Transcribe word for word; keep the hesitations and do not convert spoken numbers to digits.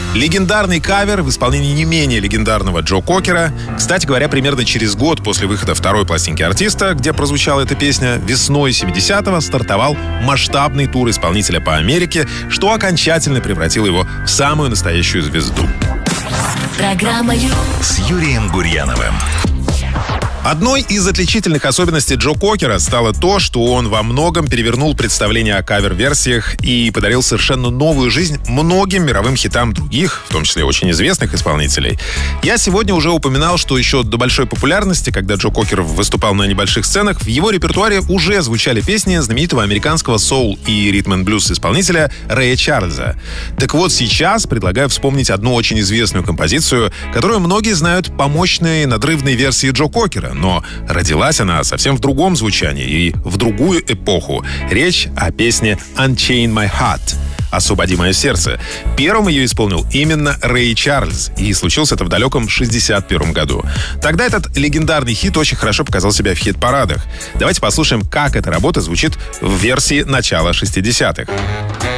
Легендарный кавер в исполнении не менее легендарного Джо Кокера. Кстати говоря, примерно через год после выхода второй пластинки артиста, где прозвучала эта песня, весной семидесятого стартовал масштабный тур исполнителя по Америке, что окончательно превратило его в самую настоящую звезду. Программа с Юрием Гурьяновым. Одной из отличительных особенностей Джо Кокера стало то, что он во многом перевернул представление о кавер-версиях и подарил совершенно новую жизнь многим мировым хитам других, в том числе очень известных исполнителей. Я сегодня уже упоминал, что еще до большой популярности, когда Джо Кокер выступал на небольших сценах, в его репертуаре уже звучали песни знаменитого американского соул и ритм-н-блюз исполнителя Рэя Чарльза. Так вот, сейчас предлагаю вспомнить одну очень известную композицию, которую многие знают по мощной надрывной версии Джо Кокера, но родилась она совсем в другом звучании и в другую эпоху. Речь о песне «Unchain My Heart» — «Освободи мое сердце». Первым ее исполнил именно Рэй Чарльз, и случилось это в далеком шестьдесят первом году. Тогда этот легендарный хит очень хорошо показал себя в хит-парадах. Давайте послушаем, как эта работа звучит в версии начала шестидесятых.